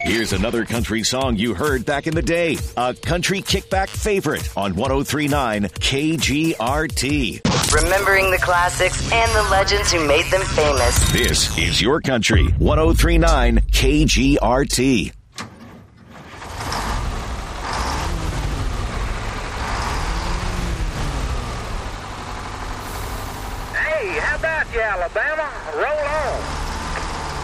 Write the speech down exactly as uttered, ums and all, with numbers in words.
Here's another country song you heard back in the day. A country kickback favorite on one oh three point nine K G R T. Remembering the classics and the legends who made them famous. This is your country. one oh three point nine K G R T. Hey, how about you, Alabama? Roll on.